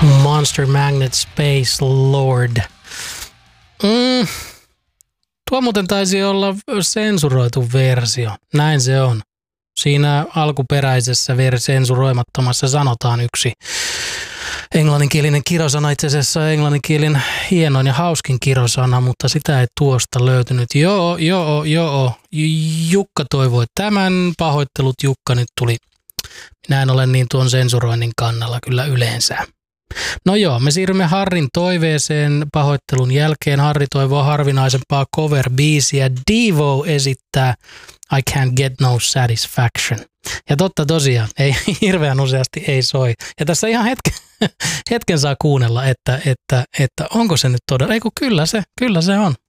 Monster Magnet Space Lord. Tuo muuten taisi olla sensuroitu versio. Näin se on. Siinä alkuperäisessä sensuroimattomassa sanotaan yksi englanninkielinen kirosana, itse asiassa englanninkielinen hienoin ja hauskin kirosana, mutta sitä ei tuosta löytynyt. Joo. Jukka toivoi tämän. Pahoittelut Jukka, nyt tuli. Minä en ole niin tuon sensuroinnin kannalla kyllä yleensä. No joo, me siirrymme Harrin toiveeseen pahoittelun jälkeen. Harri toivoo harvinaisempaa cover-biisiä. Devo esittää I Can't Get No Satisfaction. Ja totta tosiaan, ei hirveän useasti ei soi. Ja tässä ihan hetken saa kuunnella, että onko se nyt todella. Ei kun kyllä se on.